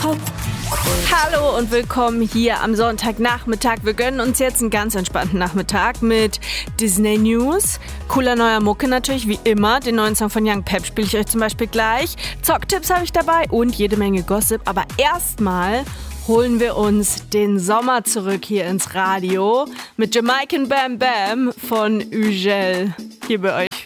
Hallo und willkommen hier am Sonntagnachmittag. Wir gönnen uns jetzt einen ganz entspannten Nachmittag mit Disney News, cooler neuer Mucke natürlich, wie immer. Den neuen Song von Young Pep spiele ich euch zum Beispiel gleich. Zocktipps habe ich dabei und jede Menge Gossip. Aber erstmal holen wir uns den Sommer zurück hier ins Radio mit Jamaican Bam Bam von Ugel. Hier bei euch